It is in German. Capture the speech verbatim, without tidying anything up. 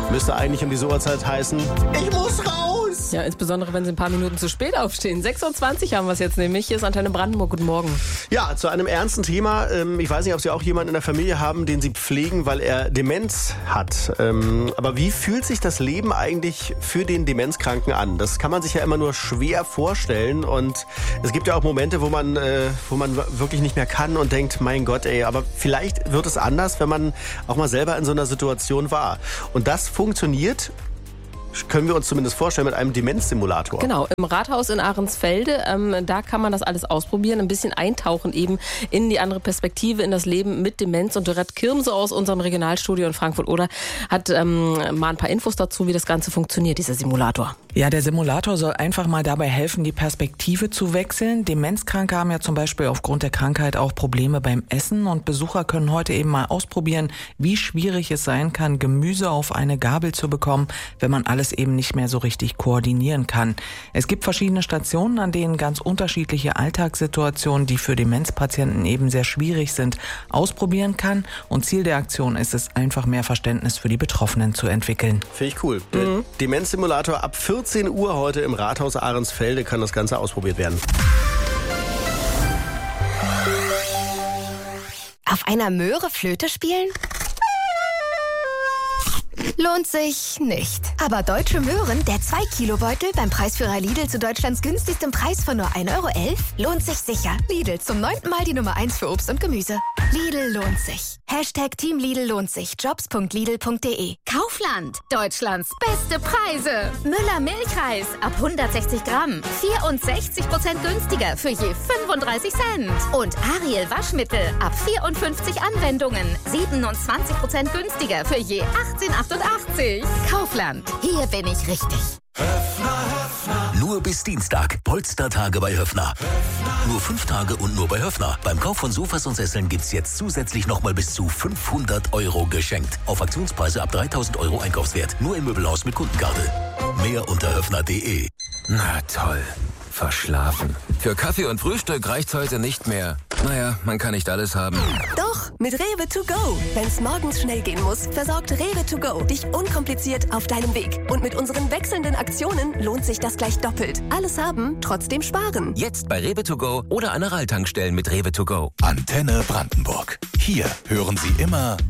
Müsste eigentlich um diese Uhrzeit heißen, ich muss raus! Ja, insbesondere, wenn Sie ein paar Minuten zu spät aufstehen. sechs Uhr zwanzig haben wir es jetzt nämlich. Hier ist Antenne Brandenburg. Guten Morgen. Ja, zu einem ernsten Thema. Ich weiß nicht, ob Sie auch jemanden in der Familie haben, den Sie pflegen, weil er Demenz hat. Aber wie fühlt sich das Leben eigentlich für den Demenzkranken an? Das kann man sich ja immer nur schwer vorstellen. Und es gibt ja auch Momente, wo man, wo man wirklich nicht mehr kann und denkt, mein Gott, ey, aber vielleicht wird es anders, wenn man auch mal selber in so einer Situation war. Und das funktioniert, können wir uns zumindest vorstellen, mit einem Demenzsimulator. Genau, im Rathaus in Ahrensfelde, ähm, da kann man das alles ausprobieren, ein bisschen eintauchen eben in die andere Perspektive, in das Leben mit Demenz. Und Dorette Kirmse aus unserem Regionalstudio in Frankfurt-Oder hat ähm, mal ein paar Infos dazu, wie das Ganze funktioniert, dieser Simulator. Ja, der Simulator soll einfach mal dabei helfen, die Perspektive zu wechseln. Demenzkranke haben ja zum Beispiel aufgrund der Krankheit auch Probleme beim Essen und Besucher können heute eben mal ausprobieren, wie schwierig es sein kann, Gemüse auf eine Gabel zu bekommen, wenn man alles eben nicht mehr so richtig koordinieren kann. Es gibt verschiedene Stationen, an denen ganz unterschiedliche Alltagssituationen, die für Demenzpatienten eben sehr schwierig sind, ausprobieren kann. Und Ziel der Aktion ist es, einfach mehr Verständnis für die Betroffenen zu entwickeln. Finde ich cool. Der mhm. Demenzsimulator ab vierzehn Uhr heute im Rathaus Ahrensfelde kann das Ganze ausprobiert werden. Auf einer Möhre Flöte spielen? Lohnt sich nicht. Aber Deutsche Möhren, der zwei Kilo Beutel beim Preisführer Lidl zu Deutschlands günstigstem Preis von nur ein Euro elf, lohnt sich sicher. Lidl, zum neunten Mal die Nummer eins für Obst und Gemüse. Lidl lohnt sich. Hashtag Team Lidl lohnt sich. Jobs punkt lidl punkt de. Kaufland, Deutschlands beste Preise. Müller Milchreis ab hundertsechzig Gramm. vierundsechzig Prozent günstiger für je fünfunddreißig Cent. Und Ariel Waschmittel ab vierundfünfzig Anwendungen. siebenundzwanzig Prozent günstiger für je achtzehn achtundachtzig. Kaufland, hier bin ich richtig. Höfner, Höfner. Nur bis Dienstag. Polstertage bei Höfner. Höfner. Nur fünf Tage und nur bei Höfner. Beim Kauf von Sofas und Sesseln gibt's jetzt zusätzlich nochmal bis zu fünfhundert Euro geschenkt. Auf Aktionspreise ab dreitausend Euro Einkaufswert. Nur im Möbelhaus mit Kundenkarte. Mehr unter höfner punkt de. Na toll. Verschlafen. Für Kaffee und Frühstück reicht's heute nicht mehr. Naja, man kann nicht alles haben. Doch, mit Rewe to go. Wenn's morgens schnell gehen muss, versorgt Rewe to go dich unkompliziert auf deinem Weg. Und mit unseren wechselnden Aktionen lohnt sich das gleich doppelt. Alles haben, trotzdem sparen. Jetzt bei Rewe to go oder an Aral-Tankstellen mit Rewe to go. Antenne Brandenburg. Hier hören Sie immer